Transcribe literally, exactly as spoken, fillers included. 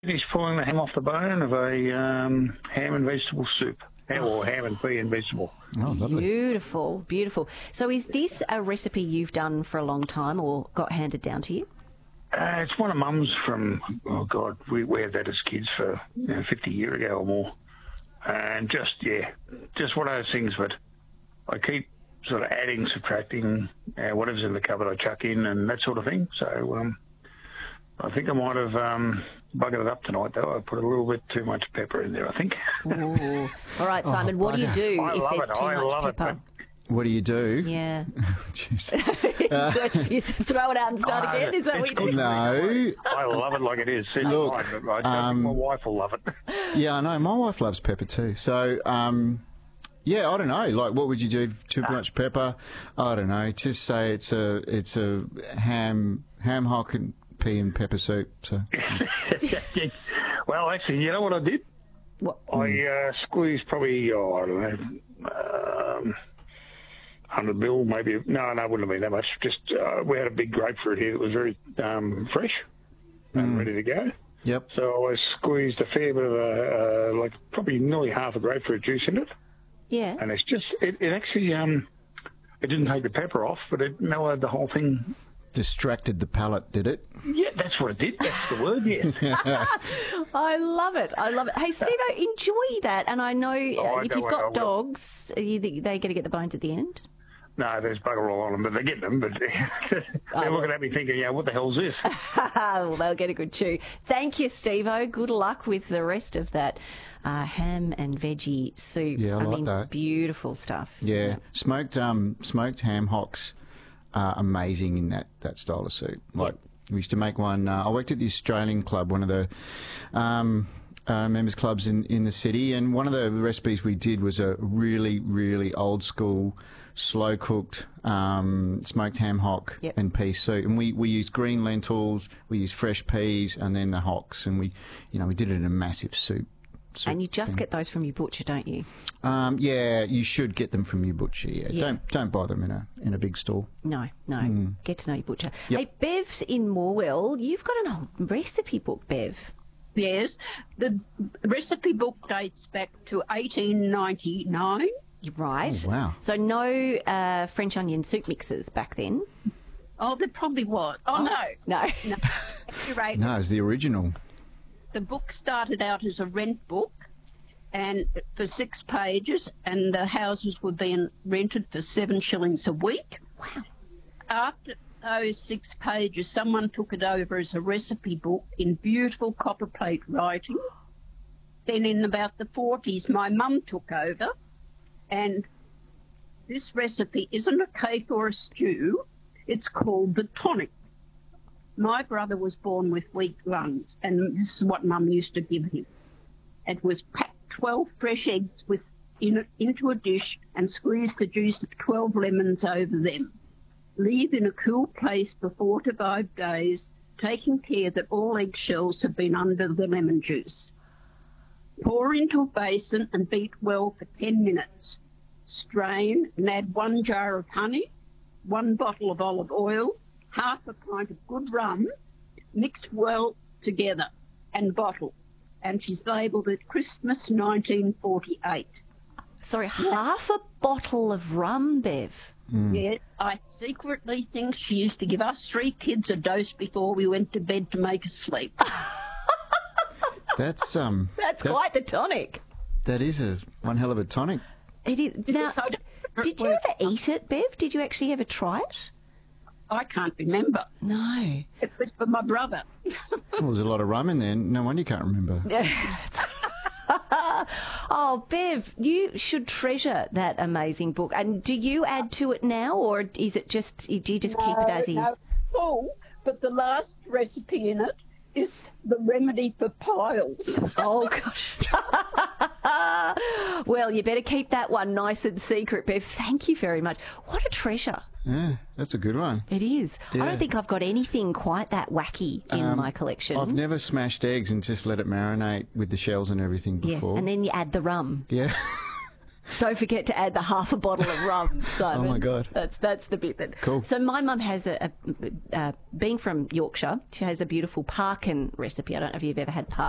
Finished pulling the ham off the bone of a um, ham and vegetable soup. Or ham and pea and vegetable. Oh, lovely. Beautiful, beautiful. So is this a recipe you've done for a long time or got handed down to you? Uh, it's one of Mum's from, oh God, we, we had that as kids for you know, fifty years ago or more. And just, yeah, just one of those things, but I keep sort of adding, subtracting, uh, whatever's in the cupboard I chuck in and that sort of thing. So um, I think I might have um, buggered it up tonight, though. I put a little bit too much pepper in there, I think. Ooh. All right, Simon, oh, what do you do I if love there's it. too I much love pepper? It, What do you do? Yeah. Jeez. You throw it out and start Oh, again? Is that what you do? No. I love it like it is. It's Look, fine, but I don't um, think my wife will love it. Yeah, I know. My wife loves pepper too. So, um, yeah, I don't know. Like, what would you do? Too much pepper? I don't know. Just say it's a it's a ham ham hock and pea and pepper soup. So. Well, actually, you know what I did? What? I uh, squeezed probably, oh, I don't know, um, one hundred mil, maybe. No, no, it wouldn't have been that much. Just uh, we had a big grapefruit here that was very um, fresh and Mm. ready to go. Yep. So I squeezed a fair bit of, uh, uh, like probably nearly half a grapefruit juice in it. Yeah. And it's just, it, it actually, um, it didn't take the pepper off, but it mellowed the whole thing. Distracted the palate, did it? Yeah, that's what it did. That's the word, yes. I love it. I love it. Hey, Steve-o, enjoy that. And I know Oh, uh, I if don't you've worry, I got will. dogs, you, they get to get the bones at the end. No, there's bugger all on them, but they're getting them. But they're Oh. looking at me thinking, yeah, what the hell's this? Well, they'll get a good chew. Thank you, Steve-o. Good luck with the rest of that uh, ham and veggie soup. Yeah, I like mean, that. Beautiful stuff. Yeah. Smoked um smoked ham hocks are amazing in that, that style of soup. Like, we used to make one. Uh, I worked at the Australian Club, one of the um, uh, members clubs in, in the city, and one of the recipes we did was a really, really old school, slow cooked um, smoked ham hock Yep. and pea soup. And we, we used green lentils, we used fresh peas, and then the hocks, and we, you know, we did it in a massive soup. soup And you just thing. get those from your butcher, don't you? Um, yeah, you should get them from your butcher. Yeah, Yeah. don't don't buy them in a in a big store. No, no. Get to know your butcher. Yep. Hey, Bev's in Morwell. You've got an old recipe book, Bev. Yes, the recipe book dates back to eighteen ninety-nine. You're right. Oh, wow. So no uh, French onion soup mixes back then. Oh, there probably was. Oh, no. No. No. You're right. No, it's the original. The book started out as a rent book and for six pages, and the houses were being rented for seven shillings a week. Wow. After those six pages, someone took it over as a recipe book in beautiful copperplate writing. Then in about the forties, my mum took over, and this recipe isn't a cake or a stew. It's called the tonic. My brother was born with weak lungs, and this is what Mum used to give him. It was pack twelve fresh eggs with in it, into a dish and squeeze the juice of twelve lemons over them. Leave in a cool place for four to five days, taking care that all eggshells have been under the lemon juice. Pour into a basin and beat well for ten minutes. Strain and add one jar of honey, one bottle of olive oil, half a pint of good rum, mixed well together and bottle. And she's labelled it Christmas nineteen forty-eight. Sorry, half a bottle of rum, Bev. Yeah, I secretly think she used to give us three kids a dose before we went to bed to make us sleep. That's um. That's that, quite the tonic. That is a one hell of a tonic. It is. Now, I don't- did you ever eat it, Bev? Did you actually ever try it? I can't remember. No. It was for my brother. Well, there's a lot of rum in there. No wonder you can't remember. Oh, Bev, you should treasure that amazing book. And do you add to it now, or is it just, do you just keep it as is? No, full, but the last recipe in it is the remedy for piles. Oh, gosh. Well, you better keep that one nice and secret, Bev. Thank you very much. What a treasure. Yeah, that's a good one. It is. I Yeah. don't think I've got anything quite that wacky in Um, my collection. I've never smashed eggs and just let it marinate with the shells and everything yeah, before. and then you add the rum. Yeah. Don't forget to add the half a bottle of rum, Simon. Oh, my God. That's that's the bit that. Cool. So my mum has a, a uh, being from Yorkshire, she has a beautiful Parkin recipe. I don't know if you've ever had Parkin.